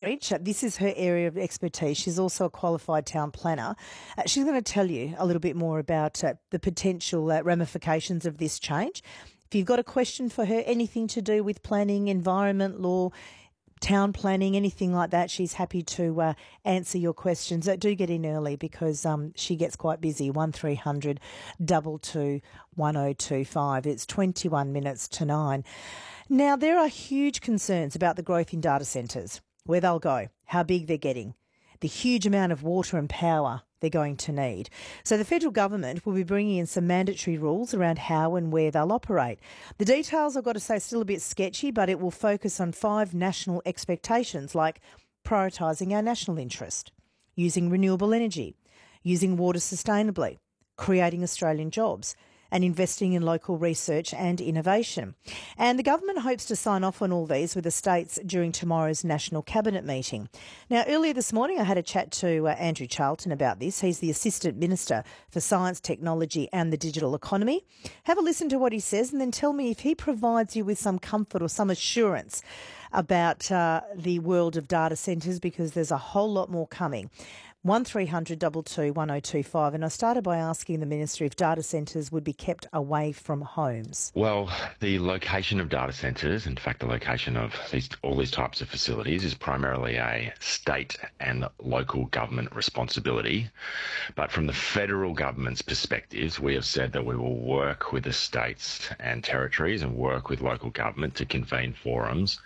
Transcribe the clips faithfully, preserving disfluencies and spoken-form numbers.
Aldridge. Uh, This is her area of expertise. She's also a qualified town planner. Uh, she's going to tell you a little bit more about uh, the potential uh, ramifications of this change. If you've got a question for her, anything to do with planning, environment law, town planning, anything like that, she's happy to uh, answer your questions. Uh, do get in early because um, she gets quite busy. one three hundred two two one oh two five. It's twenty-one minutes to nine. Now, there are huge concerns about the growth in data centres, where they'll go, how big they're getting, the huge amount of water and power they're going to need. So the federal government will be bringing in some mandatory rules around how and where they'll operate. The details, I've got to say, are still a bit sketchy, but it will focus on five national expectations like prioritising our national interest, using renewable energy, using water sustainably, creating Australian jobs, and investing in local research and innovation. And the government hopes to sign off on all these with the states during tomorrow's National Cabinet meeting. Now, earlier this morning, I had a chat to uh, Andrew Charlton about this. He's the Assistant Minister for Science, Technology and the Digital Economy. Have a listen to what he says and then tell me if he provides you with some comfort or some assurance about uh, the world of data centres, because there's a whole lot more coming. one three hundred two two one oh two five. And I started by asking the Minister if data centres would be kept away from homes. Well, the location of data centres, in fact, the location of these, all these types of facilities is primarily a state and local government responsibility. But from the federal government's perspectives, we have said that we will work with the states and territories and work with local government to convene forums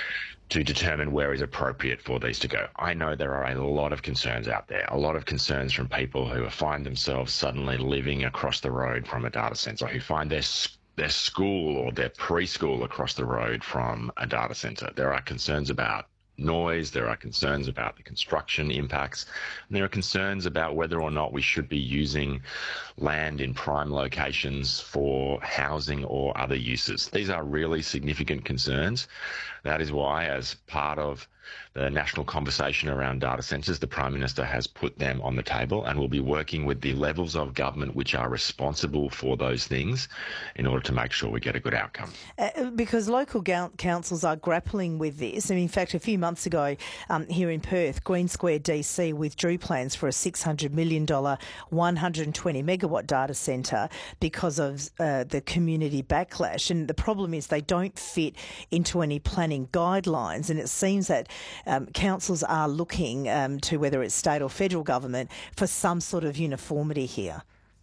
to determine where is appropriate for these to go. I know there are a lot of concerns out there, a lot of concerns from people who find themselves suddenly living across the road from a data centre, who find their their school or their preschool across the road from a data centre. There are concerns about noise, there are concerns about the construction impacts, and there are concerns about whether or not we should be using land in prime locations for housing or other uses. These are really significant concerns. That is why, as part of the national conversation around data centres, the Prime Minister has put them on the table and will be working with the levels of government which are responsible for those things in order to make sure we get a good outcome. Uh, because local gal- councils are grappling with this. And in fact, a few months ago um, here in Perth, Green Square D C withdrew plans for a six hundred million dollars, one hundred twenty megawatt data centre because of uh, the community backlash. And the problem is they don't fit into any planning guidelines. And it seems that um, councils are looking um, to, whether it's state or federal government, for some sort of uniformity here.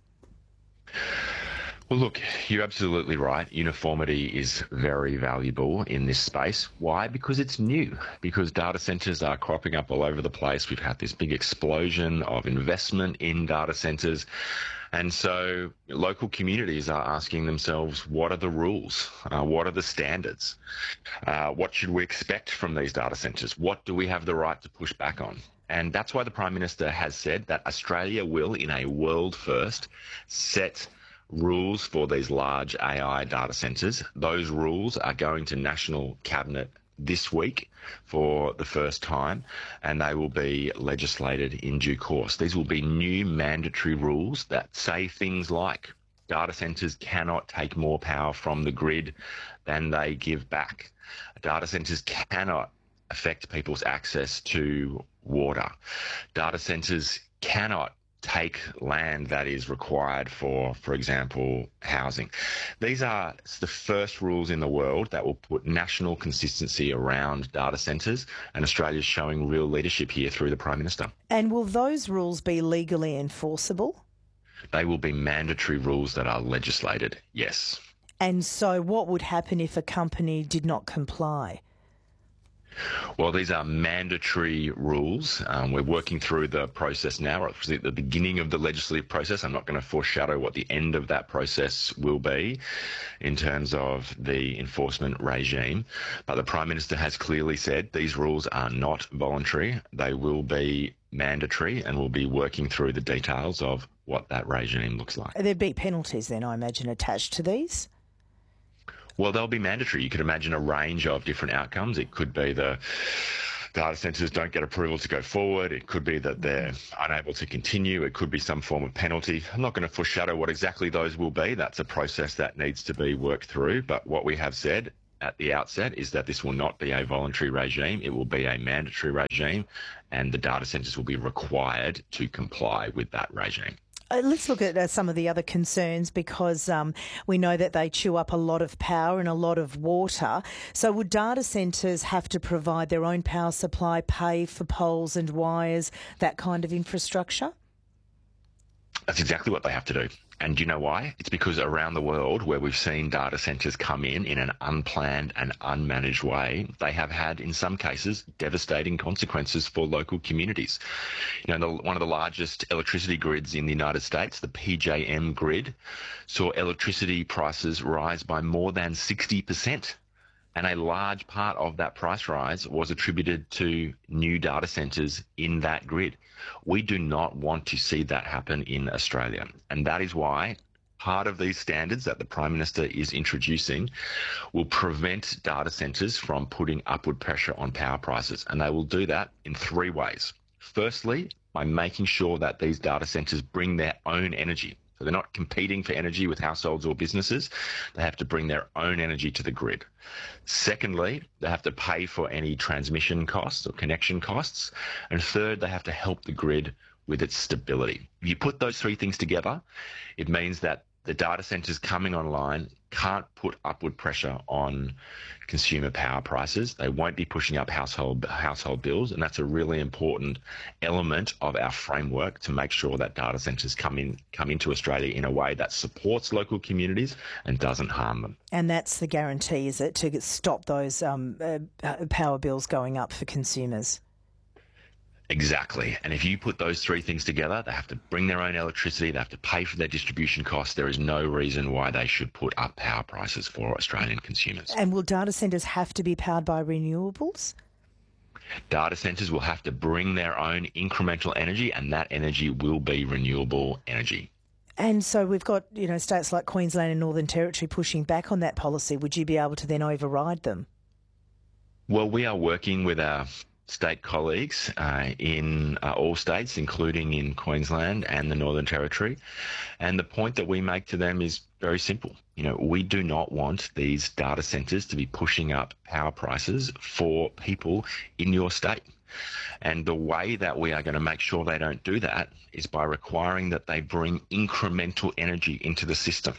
Well, look, you're absolutely right. Uniformity is very valuable in this space. Why? Because it's new. Because data centres are cropping up all over the place. We've had this big explosion of investment in data centres. And so local communities are asking themselves, what are the rules? Uh, what are the standards? Uh, what should we expect from these data centres? What do we have the right to push back on? And that's why the Prime Minister has said that Australia will, in a world first, set rules for these large A I data centres. Those rules are going to National Cabinet this week for the first time, and they will be legislated in due course. These will be new mandatory rules that say things like data centres cannot take more power from the grid than they give back. Data centres cannot affect people's access to water. Data centres cannot take land that is required for, for example, housing. These are the first rules in the world that will put national consistency around data centres, and Australia's showing real leadership here through the Prime Minister. And will those rules be legally enforceable? They will be mandatory rules that are legislated, yes. And so what would happen if a company did not comply? Well, these are mandatory rules. Um, we're working through the process now. We're at the beginning of the legislative process. I'm not going to foreshadow what the end of that process will be in terms of the enforcement regime. But the Prime Minister has clearly said these rules are not voluntary. They will be mandatory, and we'll be working through the details of what that regime looks like. There'd be penalties then, I imagine, attached to these? Well, they'll be mandatory. You could imagine a range of different outcomes. It could be the data centres don't get approval to go forward. It could be that they're unable to continue. It could be some form of penalty. I'm not going to foreshadow what exactly those will be. That's a process that needs to be worked through. But what we have said at the outset is that this will not be a voluntary regime. It will be a mandatory regime, and the data centres will be required to comply with that regime. Uh, let's look at uh, some of the other concerns, because um, we know that they chew up a lot of power and a lot of water. So would data centres have to provide their own power supply, pay for poles and wires, that kind of infrastructure? That's exactly what they have to do. And do you know why? It's because around the world where we've seen data centres come in in an unplanned and unmanaged way, they have had, in some cases, devastating consequences for local communities. You know, the, one of the largest electricity grids in the United States, the P J M grid, saw electricity prices rise by more than sixty percent. And a large part of that price rise was attributed to new data centres in that grid. We do not want to see that happen in Australia. And that is why part of these standards that the Prime Minister is introducing will prevent data centres from putting upward pressure on power prices. And they will do that in three ways. Firstly, by making sure that these data centres bring their own energy. So they're not competing for energy with households or businesses. They have to bring their own energy to the grid. Secondly, they have to pay for any transmission costs or connection costs. And third, they have to help the grid with its stability. If you put those three things together, it means that the data centres coming online can't put upward pressure on consumer power prices. They won't be pushing up household household bills, and that's a really important element of our framework to make sure that data centres come in come into Australia in a way that supports local communities and doesn't harm them. And that's the guarantee, is it, to stop those um, uh, power bills going up for consumers? Exactly. And if you put those three things together, they have to bring their own electricity, they have to pay for their distribution costs. There is no reason why they should put up power prices for Australian consumers. And will data centres have to be powered by renewables? Data centres will have to bring their own incremental energy, and that energy will be renewable energy. And so we've got, you know, states like Queensland and Northern Territory pushing back on that policy. Would you be able to then override them? Well, we are working with our state colleagues uh, in uh, all states, including in Queensland and the Northern Territory. And the point that we make to them is very simple. You know, we do not want these data centres to be pushing up power prices for people in your state. And the way that we are going to make sure they don't do that is by requiring that they bring incremental energy into the system.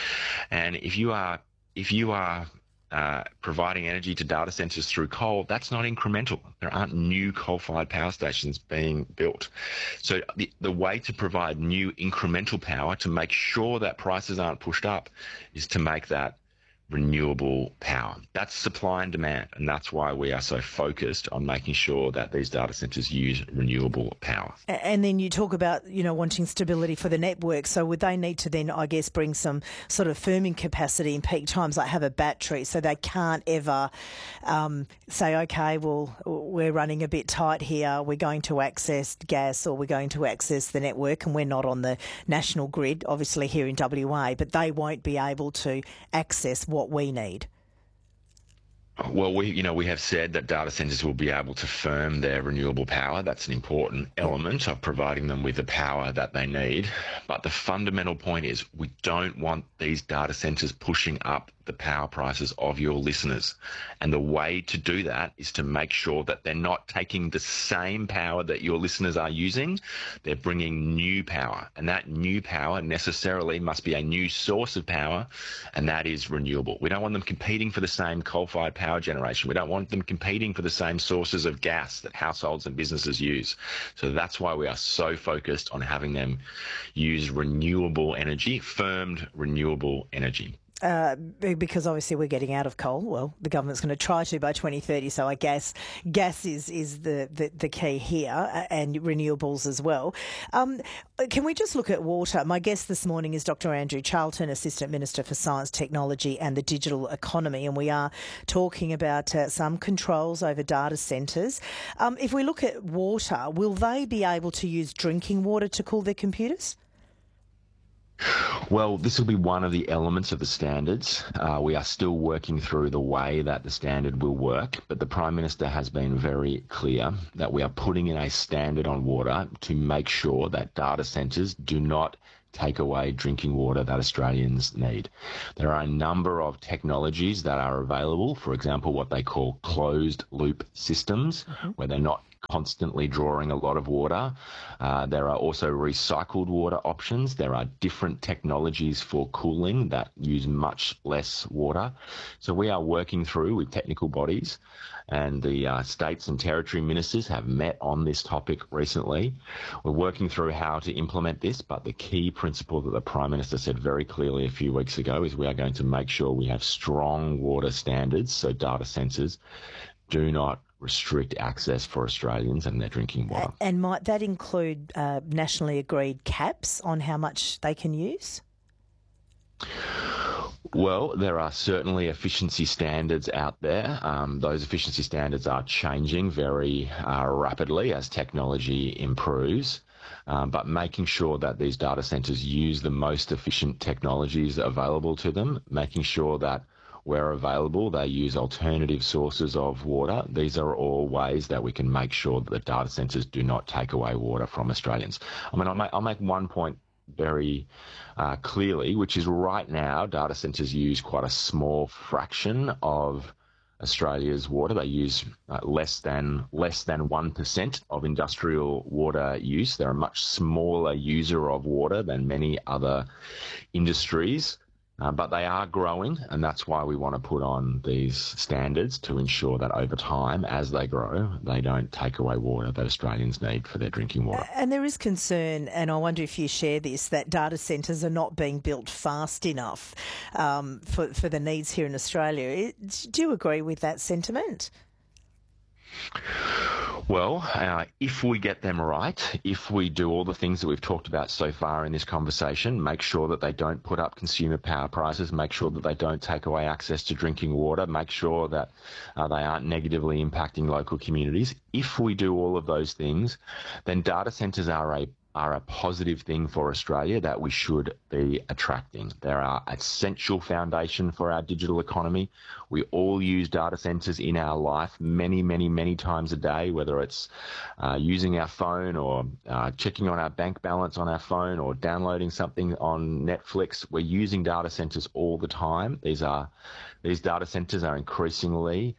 And if you are, if you are Uh, providing energy to data centres through coal, that's not incremental. There aren't new coal-fired power stations being built. So the, the way to provide new incremental power to make sure that prices aren't pushed up is to make that renewable power. That's supply and demand, and that's why we are so focused on making sure that these data centres use renewable power. And then you talk about, you know, wanting stability for the network. So would they need to then, I guess, bring some sort of firming capacity in peak times, like have a battery, so they can't ever um, say, okay, well, we're running a bit tight here, we're going to access gas or we're going to access the network, and we're not on the national grid, obviously here in W A, but they won't be able to access what we need? Well, we, you know, we have said that data centres will be able to firm their renewable power. That's an important element of providing them with the power that they need. But the fundamental point is we don't want these data centres pushing up the power prices of your listeners. And the way to do that is to make sure that they're not taking the same power that your listeners are using. They're bringing new power. And that new power necessarily must be a new source of power, and that is renewable. We don't want them competing for the same coal-fired power generation. We don't want them competing for the same sources of gas that households and businesses use. So that's why we are so focused on having them use renewable energy, firmed renewable energy. Uh, because obviously we're getting out of coal. Well, the government's going to try to by twenty thirty, so I guess gas is, is the, the, the key here, and renewables as well. Um, can we just look at water? My guest this morning is Doctor Andrew Charlton, Assistant Minister for Science, Technology and the Digital Economy, and we are talking about uh, some controls over data centres. Um, if we look at water, will they be able to use drinking water to cool their computers? Well, this will be one of the elements of the standards. Uh, we are still working through the way that the standard will work, but the Prime Minister has been very clear that we are putting in a standard on water to make sure that data centres do not take away drinking water that Australians need. There are a number of technologies that are available, for example, what they call closed loop systems, mm-hmm. where they're not constantly drawing a lot of water. Uh, there are also recycled water options. There are different technologies for cooling that use much less water. So we are working through with technical bodies, and the uh, states and territory ministers have met on this topic recently. We're working through how to implement this, but the key principle that the Prime Minister said very clearly a few weeks ago is we are going to make sure we have strong water standards, so data centres do not restrict access for Australians and their drinking water. And might that include uh, nationally agreed caps on how much they can use? Well, there are certainly efficiency standards out there. Um, those efficiency standards are changing very uh, rapidly as technology improves. Um, but making sure that these data centres use the most efficient technologies available to them, making sure that where available, they use alternative sources of water. These are all ways that we can make sure that the data centres do not take away water from Australians. I mean, I'll make, I'll make one point very uh, clearly, which is right now data centres use quite a small fraction of Australia's water. They use uh, less than less than one percent of industrial water use. They're a much smaller user of water than many other industries. Uh, but they are growing, and that's why we want to put on these standards to ensure that over time, as they grow, they don't take away water that Australians need for their drinking water. And there is concern, and I wonder if you share this, that data centres are not being built fast enough um, for, for the needs here in Australia. Do you agree with that sentiment? Well, uh, if we get them right, if we do all the things that we've talked about so far in this conversation, make sure that they don't put up consumer power prices, make sure that they don't take away access to drinking water, make sure that uh, they aren't negatively impacting local communities. If we do all of those things, then data centres are a are a positive thing for Australia that we should be attracting. They're our essential foundation for our digital economy. We all use data centres in our life many, many, many times a day, whether it's uh, using our phone or uh, checking on our bank balance on our phone or downloading something on Netflix. We're using data centres all the time. These are these data centres are increasingly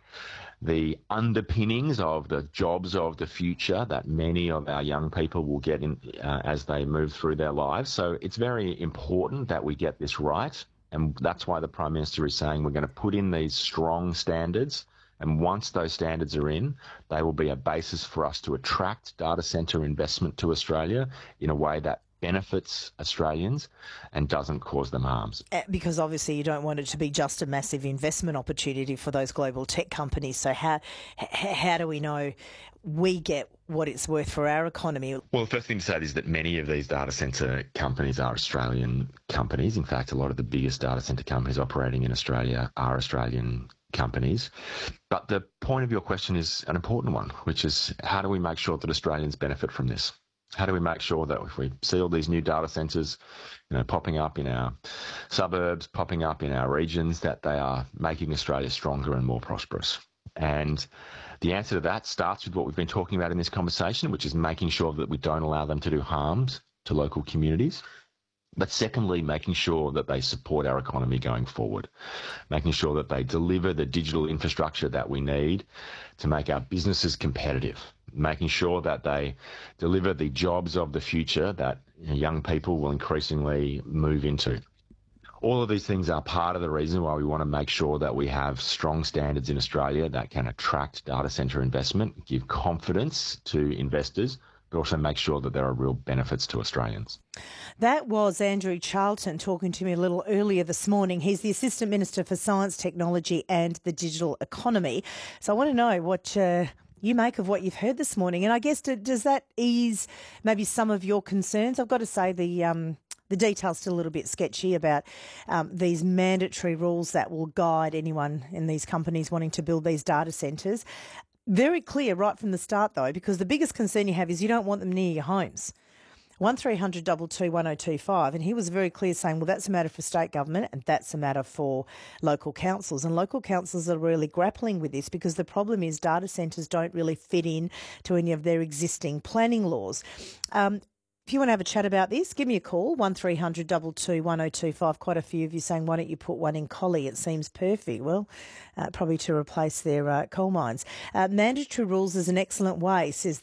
the underpinnings of the jobs of the future that many of our young people will get in uh, as they move through their lives. So it's very important that we get this right. And that's why the Prime Minister is saying we're going to put in these strong standards. And once those standards are in, they will be a basis for us to attract data centre investment to Australia in a way that benefits Australians and doesn't cause them harms. Because obviously you don't want it to be just a massive investment opportunity for those global tech companies. So how how do we know we get what it's worth for our economy? Well, the first thing to say is that many of these data centre companies are Australian companies. In fact, a lot of the biggest data centre companies operating in Australia are Australian companies. But the point of your question is an important one, which is how do we make sure that Australians benefit from this? How do we make sure that if we see all these new data centres, you know, popping up in our suburbs, popping up in our regions, that they are making Australia stronger and more prosperous? And the answer to that starts with what we've been talking about in this conversation, which is making sure that we don't allow them to do harms to local communities. But secondly, making sure that they support our economy going forward, making sure that they deliver the digital infrastructure that we need to make our businesses competitive, making sure that they deliver the jobs of the future that young people will increasingly move into. All of these things are part of the reason why we want to make sure that we have strong standards in Australia that can attract data centre investment, give confidence to investors, but also make sure that there are real benefits to Australians. That was Andrew Charlton talking to me a little earlier this morning. He's the Assistant Minister for Science, Technology and the Digital Economy. So I want to know what uh, you make of what you've heard this morning. And I guess, does that ease maybe some of your concerns? I've got to say the... Um, The detail's still a little bit sketchy about um, these mandatory rules that will guide anyone in these companies wanting to build these data centres. Very clear right from the start, though, because the biggest concern you have is you don't want them near your homes. one three hundred two two one oh two five, and he was very clear saying, well, that's a matter for state government and that's a matter for local councils. And local councils are really grappling with this because the problem is data centres don't really fit in to any of their existing planning laws. Um, If you want to have a chat about this, give me a call, one three hundred two two one oh two five. Quite a few of you saying, why don't you put one in Collie? It seems perfect. Well, uh, probably to replace their uh, coal mines. Uh, mandatory rules is an excellent way, says